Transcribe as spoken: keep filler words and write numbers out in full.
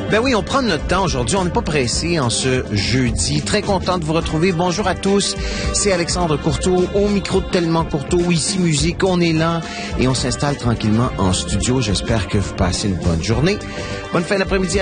Ben oui, on prend notre temps aujourd'hui. On n'est pas pressé en ce jeudi. Très content de vous retrouver. Bonjour à tous. C'est Alexandre Courteau au micro de Tellement Courteau. Ici Musique, on est là et on s'installe tranquillement en studio. J'espère que vous passez une bonne journée. Bonne fin d'après-midi.